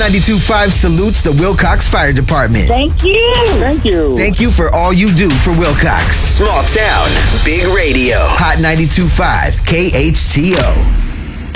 92.5 salutes the Wilcox Fire Department. Thank you. Thank you. Thank you for all you do for Wilcox. Small town, big radio. Hot 92.5 KHTO.